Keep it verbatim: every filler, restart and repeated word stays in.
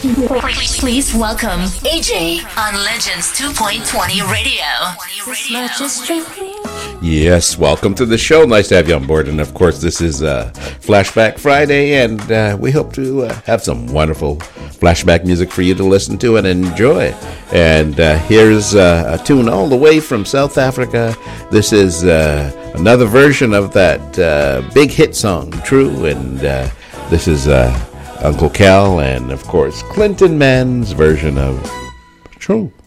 Please welcome A J on Legends two point twenty Radio. Yes, welcome to the show. Nice to have you on board. And of course, this is uh, Flashback Friday, and uh, we hope to uh, have some wonderful flashback music for you to listen to and enjoy. And uh, here's uh, a tune all the way from South Africa. This is uh, another version of that uh, big hit song, True. And uh, this is uh, Uncle Cal and, of course, Clinton Mann's version of True.